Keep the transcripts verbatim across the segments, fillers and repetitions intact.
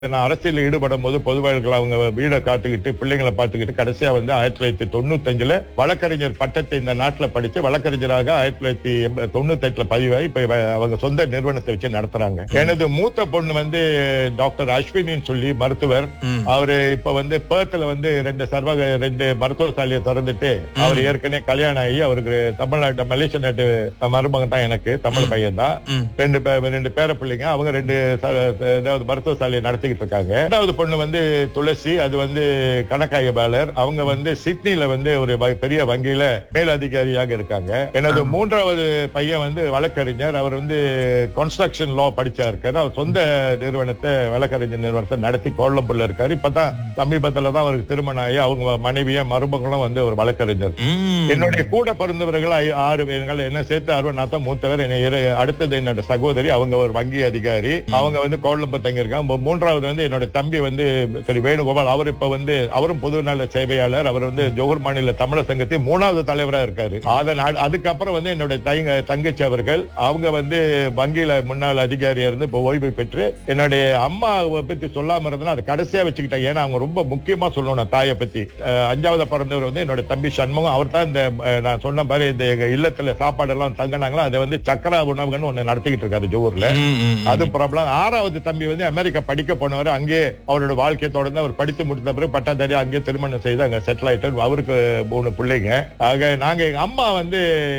நான் அரசியல் ஈடுபடும் போது பொதுவாளர்கள் அவங்க வீடை காத்துக்கிட்டு பிள்ளைங்களை பார்த்துக்கிட்டு கடைசியா வந்து ஆயிரத்தி தொள்ளாயிரத்தி தொண்ணூத்தி அஞ்சுல வழக்கறிஞர் பட்டத்தை இந்த நாட்டுல படிச்சு வழக்கறிஞராக ஆயிரத்தி தொள்ளாயிரத்தி தொண்ணூத்தி எட்டுல பதிவாகி இப்ப அவங்க சொந்த நிறுவனத்தை வச்சு நடத்துறாங்க. எனது மூத்த பொண்ணு வந்து டாக்டர் அஸ்வினின்னு சொல்லி மருத்துவர். அவரு இப்ப வந்து பேர்த்ல வந்து ரெண்டு சர்வக ரெண்டு மருத்துவ சாலையை திறந்துட்டு அவர் ஏற்கனவே கல்யாணம் ஆகி அவருக்கு தமிழ்நாட்டு மலேசிய நாட்டு மருமகன் தான், எனக்கு தமிழ் பையன் தான். ரெண்டு ரெண்டு பேர பிள்ளைங்க, அவங்க ரெண்டு மருத்துவ சாலையை நடத்தி இருக்காங்க. இரண்டாவது பொண்ணு வந்து துளசி, அது வந்து கணக்காய்வாளர். அவங்க வந்து சிட்னில வந்து ஒரு பெரிய வங்கியில மேலதிகாரியாக இருக்காங்க. எனது மூன்றாவது பையன் வந்து வழக்கறிஞர். அவர் வந்து கன்ஸ்ட்ரக்ஷன் லா படிச்சா இருக்காரு. அவர் சொந்த நிறுவனத்தை வழக்கறிஞர் நிறுவனத்தை நடத்தி கோலம்புல இருக்காரு. இப்பதான் சமீபத்துல தான் அவருக்கு திருமணம் ஆகி அவங்க மனைவியும் மருமகளும் வந்து ஒரு வழக்கறிஞர். என்னுடைய கூட பிறந்தவர்கள் ஆறு பேர்கள், என்ன சேர்த்து அறுபது நான் தான் மூத்தவர். அடுத்தது என்னோட சகோதரி, அவங்க ஒரு வங்கி அதிகாரி. அவங்க வந்து கோலம்பு தங்கியிருக்காங்க. மூன்றாவது வந்து என்னோட தம்பி வந்து திரு வேணுகோபால். அவர் இப்ப வந்து அவரும் பொது நல சேவையாளர். அவர் வந்து ஜோகூர் மாநில தமிழர் சங்கத்தின் மூணாவது தலைவராக இருக்காரு. அதுக்கப்புறம் வந்து என்னோட தங்கச்சி அவர்கள், அவங்க வந்து வங்கியில முன்னாள் அதிகாரியா இருந்து இப்ப ஓய்வு பெற்று. என்னுடைய அம்மாவை பத்தி சொல்லாம இருந்தா அது கடைசியா வச்சுக்கிட்டேன். ஏன்னா அவங்க ரொம்ப முக்கியமா சொல்லணும் தாயை பத்தி. அஞ்சாவது பிறந்தவர் வந்து என்னோட தம்பி சண்முகம். அவர் தான் இந்த நான் சொன்ன மாதிரி இந்த இல்லத்துல சாப்பாடு எல்லாம் தங்கினாங்களோ அதை வந்து சக்கரா உணவுன்னு ஒண்ணு நடத்திக்கிட்டு இருக்காரு ஜோகூர்ல. அது ப்ராப்ளம். ஆறாவது தம்பி வந்து அமெரிக்கா படிக்க போனவர். அங்கே அவரோட வாழ்க்கையை தொடர்ந்து அவர் படித்து முடித்த பிறகு பட்டாதாரி அங்கே திருமணம் செய்து அங்க செட்டில் ஆயிட்டார். அவருக்கு மூணு பிள்ளைங்க. ஆக நாங்க எங்க அம்மா வந்து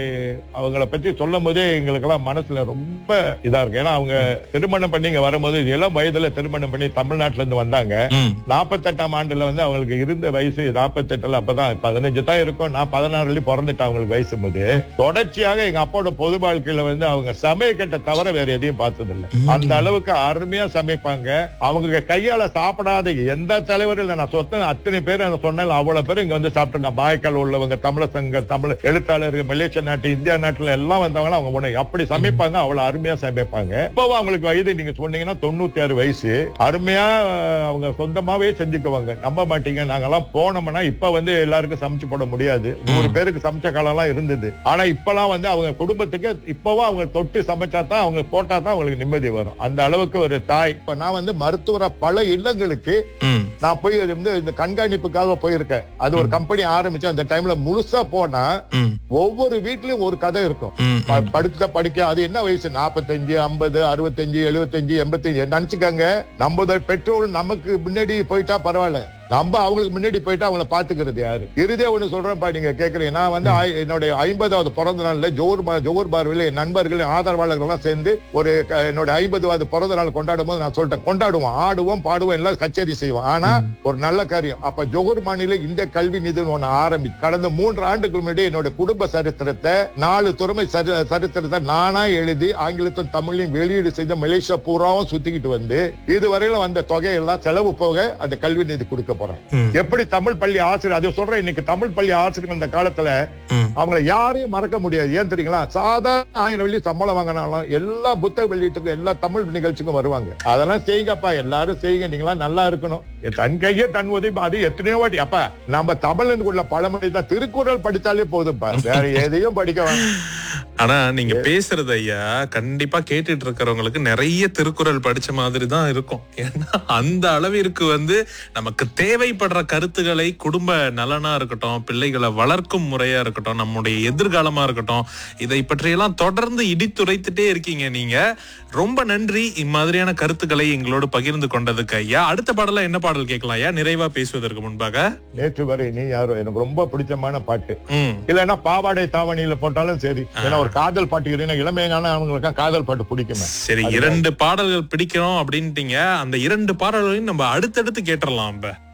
அவங்கள பத்தி சொல்லும் போதே எங்களுக்கு எல்லாம் மனசுல ரொம்ப இதா இருக்கு. ஏன்னா அவங்க திருமணம் பண்ணி இங்க வரும்போது இளம் வயதுல திருமணம் பண்ணி தமிழ்நாட்டுல இருந்து வந்தாங்க. நாற்பத்தி எட்டாம் ஆண்டுல வந்து அவங்களுக்கு இருந்த வயசு நாற்பத்தி எட்டுல அப்பதான் பதினஞ்சு தான் இருக்கும். நான் பதினாறுல பிறந்துட்டேன் அவங்களுக்கு வயசு போது. தொடர்ச்சியாக எங்க அப்பாவோட பொது வாழ்க்கையில வந்து அவங்க சமையக்கட்டை தவிர வேற எதையும் பார்த்தது இல்லை. அந்த அளவுக்கு அருமையா சமைப்பாங்க. அவங்க கையால சாப்பிடாத எந்த தலைவர்கள் நான் சொத்த அத்தனை பேர் சொன்னால் அவ்வளவு பேர் இங்க வந்து சாப்பிட்டாங்க. பாய்க்கால் உள்ளவங்க, தமிழர் சங்க, தமிழ் எழுத்தாளர்கள், மலேசியா நாட்டு, இந்தியா நாட்டுல எல்லாம் வந்தவங்க அவங்க உணவு அப்படி சமைப்பாங்க. அவ்வளவு அருமையா சமைப்பாங்க. இப்பவும் அவங்களுக்கு வயது நீங்க சொன்னீங்கன்னா தொண்ணூத்தி ஆறு வயசு. அருமையா அவங்க சொந்தமாவே செஞ்சுக்குவாங்க. நம்ப மாட்டீங்க, நாங்கெல்லாம் போனோம்னா இப்ப வந்து எல்லாருக்கும் சமைச்சு போட முடியாது. நூறு பேருக்கு சமைச்ச காலம் எல்லாம் இருந்தது. ஆனா இப்பெல்லாம் வந்து அவங்க குடும்பத்துக்கு இப்பவும் அவங்க தொட்டு சமைச்சா தான் அவங்க போட்டா தான் அவங்களுக்கு நிம்மதி வரும். அந்த அளவுக்கு ஒரு தாய். இப்ப நான் வந்து மருத்துவ பல இல்லங்களுக்கு நான் போய் இந்த கண்காணிப்புக்காக போயிருக்கேன். அது ஒரு கம்பெனி ஆரம்பிச்சு அந்த டைம்ல முழுசா போனா ஒவ்வொரு வீட்லயும் ஒரு கதை இருக்கும். படுக்க படிக்க அது என்ன வயசு நாற்பத்தஞ்சு ஐம்பது அறுபத்தஞ்சு எழுபத்தஞ்சு எண்பத்தஞ்சு நினைச்சுக்காங்க. நம்ம பெட்ரோல் நமக்கு முன்னாடி போயிட்டா பரவாயில்ல, நம்ம அவங்களுக்கு முன்னாடி போயிட்டு அவங்கள பாத்துக்கிறது யாரு? இறுதியா ஒண்ணு சொல்றேன்ப்பா, நீங்க கேக்குறீங்க. நான் வந்து என்னுடைய ஐம்பதாவது பிறந்த நாள்ல ஜோகூர் ஜோகூர் பார்வையில் என் நண்பர்கள் ஆதரவாளர்கள் எல்லாம் சேர்ந்து ஒரு என்னோட ஐம்பதாவது பிறந்த நாள் கொண்டாடும் போது நான் சொல்லிட்டேன், கொண்டாடுவோம், ஆடுவோம், பாடுவோம், எல்லாம் கச்சேரி செய்வோம். ஆனா ஒரு நல்ல காரியம். அப்ப ஜோகூர் மாநில இந்த கல்வி நிதி ஒண்ணு ஆரம்பி கடந்த மூன்று ஆண்டுக்கு முன்னாடி என்னோட குடும்ப சரித்திரத்தை நாலு துறைமை சரித்திரத்தை நானா எழுதி ஆங்கிலத்தும் தமிழையும் வெளியீடு செய்த மலேசியா பூராவும் சுத்திக்கிட்டு வந்து இதுவரையில வந்த தொகையெல்லாம் செலவு போக அந்த கல்வி நிதி கொடுக்க எப்படி தமிழ் பள்ளி ஆசிரியர். அதை சொல்றேன், இன்னைக்கு தமிழ் பள்ளி ஆசிரியர் இந்த காலத்துல அவங்களை யாரையும் மறக்க முடியாது. ஏன் தெரியுங்களா? சாதாரண ஆயிரம் வெள்ளி சம்பளம் வாங்கினாலும் எல்லா புத்தக வெளியீட்டுக்கும் எல்லா தமிழ் நிகழ்ச்சிக்கும் வருவாங்க. அதெல்லாம் செய்யுங்கப்பா, எல்லாரும் செய்யுங்க. நீங்களா நல்லா இருக்கணும். தன் கையே தன் உதவி. அது எத்தனையோ வாட்டி அப்ப நம்ம தமிழ் உள்ள பழமொழி தான், திருக்குறள் படித்தாலே போதும்பா, வேற எதையும் படிக்க வேண்டாம். ஆனா நீங்க பேசுறது ஐயா கண்டிப்பா கேட்டுட்டு இருக்கிறவங்களுக்கு நிறைய திருக்குறள் படிச்ச மாதிரி தான் இருக்கும். ஏன்னா அந்த அளவிற்கு வந்து நமக்கு தேவைப்படுற கருத்துக்களை குடும்ப நலனா இருக்கட்டும், பிள்ளைகளை வளர்க்கும் முறையா இருக்கட்டும், நம்முடைய எதிர்காலமா இருக்கட்டும், இதை பற்றியெல்லாம் தொடர்ந்து இடித்துரைத்துட்டே இருக்கீங்க நீங்க. ரொம்ப நன்றி இம்மாதிரியான கருத்துக்களை எங்களோடு பகிர்ந்து கொண்டதுக்கு ஐயா. அடுத்த பாடல என்ன பாடல் கேட்கலாம் ஐயா நிறைவா பேசுவதற்கு முன்பாக? நேற்று வரை நீ யாரோ எனக்கு ரொம்ப பிடிச்சமான பாட்டு. இல்லன்னா பாவாடை தாவணியில போட்டாலும் சரி. ஏன்னா ஒரு காதல் பாட்டு இளமையான அவங்களுக்கு காதல் பாட்டு பிடிக்குமே. சரி, இரண்டு பாடல்கள் பிடிக்கணும் அப்படின்ட்டீங்க. அந்த இரண்டு பாடல்களையும் நம்ம அடுத்தடுத்து கேட்டுறலாம்.